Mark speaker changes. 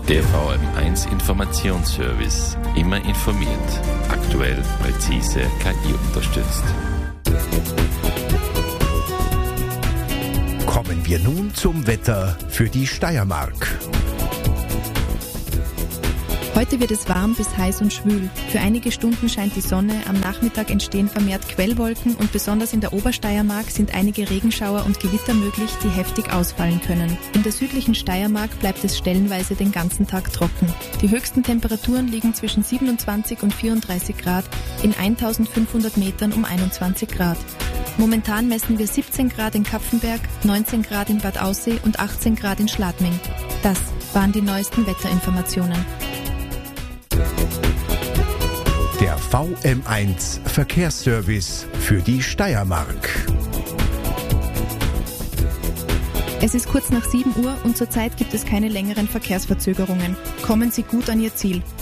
Speaker 1: Der VM1 Informationsservice. Immer informiert. Aktuell, präzise, KI-unterstützt.
Speaker 2: Kommen wir nun zum Wetter für die Steiermark.
Speaker 3: Heute wird es warm bis heiß und schwül. Für einige Stunden scheint die Sonne, am Nachmittag entstehen vermehrt Quellwolken und besonders in der Obersteiermark sind einige Regenschauer und Gewitter möglich, die heftig ausfallen können. In der südlichen Steiermark bleibt es stellenweise den ganzen Tag trocken. Die höchsten Temperaturen liegen zwischen 27 und 34 Grad, in 1500 Metern um 21 Grad. Momentan messen wir 17 Grad in Kapfenberg, 19 Grad in Bad Aussee und 18 Grad in Schladming. Das waren die neuesten Wetterinformationen.
Speaker 2: Der VM1 Verkehrsservice für die Steiermark.
Speaker 3: Es ist kurz nach 7 Uhr und zurzeit gibt es keine längeren Verkehrsverzögerungen. Kommen Sie gut an Ihr Ziel.